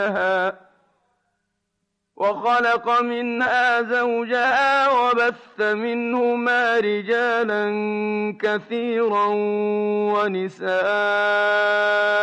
وخلق منها زوجها وبث منهما رجالا كثيرا ونساء